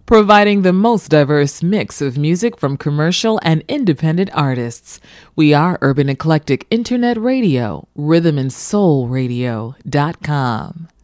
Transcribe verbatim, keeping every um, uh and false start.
providing the most diverse mix of music from commercial and independent artists. We are Urban Eclectic Internet Radio, rhythm and soul radio dot com.